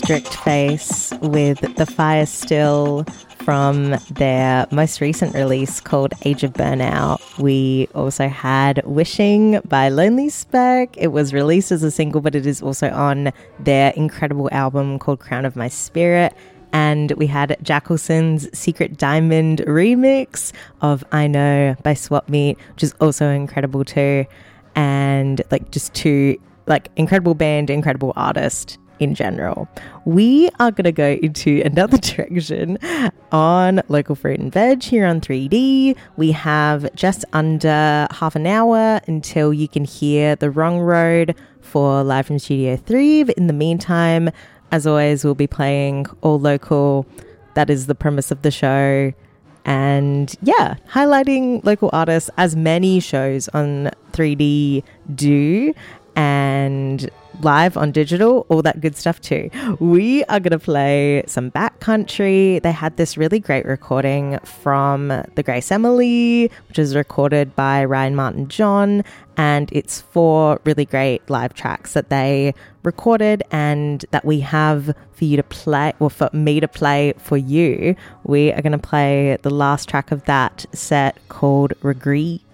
Strict Face with The Fire Still from their most recent release called Age of Burnout. We also had Wishing by Lonely Speck. It was released as a single, but it is also on their incredible album called Crown of My Spirit. And we had Jackalson's Secret Diamond remix of I Know by Swap Meet, which is also incredible too. And like just two like incredible band, incredible artist in general. We are going to go into another direction on Local Fruit and Veg here on 3D. We have just under half an hour until you can hear The Wrong Road for Live from Studio 3. But in the meantime, as always, we'll be playing all local. That is the premise of the show. And yeah, highlighting local artists as many shows on 3D do. And live on digital, all that good stuff too. We are going to play some Backcountry. They had this really great recording from the Grace Emily, which is recorded by Ryan Martin John, and it's 4 really great live tracks that they recorded and that we have for you to play, or for me to play for you. We are going to play the last track of that set called Regret.